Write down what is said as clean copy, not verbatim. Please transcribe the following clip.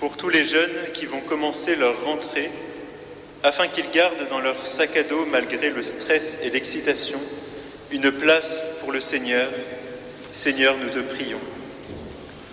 pour tous les jeunes qui vont commencer leur rentrée, afin qu'ils gardent dans leur sac à dos, malgré le stress et l'excitation, une place pour le Seigneur. Seigneur, nous te prions.